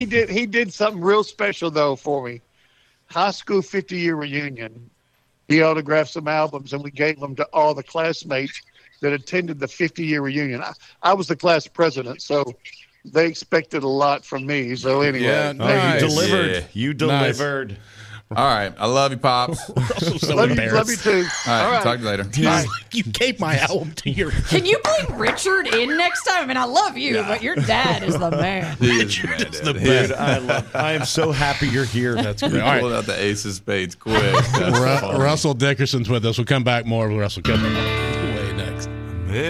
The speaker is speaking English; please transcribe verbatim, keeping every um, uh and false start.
He did. He did something real special though for me. High school fifty year reunion. He autographed some albums, and we gave them to all the classmates that attended the fifty year reunion. I, I was the class president, so they expected a lot from me. So anyway, yeah, nice. You delivered. Yeah. You delivered. Nice. All right. I love you, Pops. So love, you, love you too. All right. All right. Talk to you later. Bye. You gave my album to your. Can you bring Richard in next time? I mean, I love you, yeah. but your dad is the man. He is the man, It's the best. I love. I am so happy you're here. That's great. All right. Pull out the ace of spades quick. Ru- Russell Dickerson's with us. We'll come back more with Russell. Come